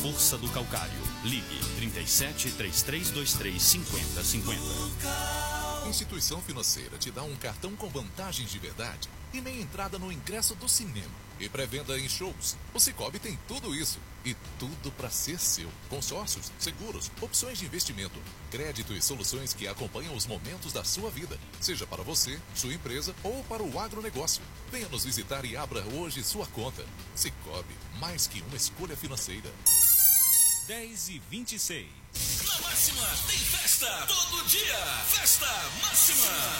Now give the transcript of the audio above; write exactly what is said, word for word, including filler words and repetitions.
força do calcário. Ligue trinta e sete, trinta e três, vinte e três, cinquenta, cinquenta. Instituição financeira te dá um cartão com vantagens de verdade e meia entrada no ingresso do cinema e pré-venda em shows. O Sicoob tem tudo isso e tudo para ser seu. Consórcios, seguros, opções de investimento, crédito e soluções que acompanham os momentos da sua vida, seja para você, sua empresa ou para o agronegócio. Venha nos visitar e abra hoje sua conta. Sicoob, mais que uma escolha financeira. dez e vinte e seis. Na Máxima tem festa todo dia. Festa Máxima.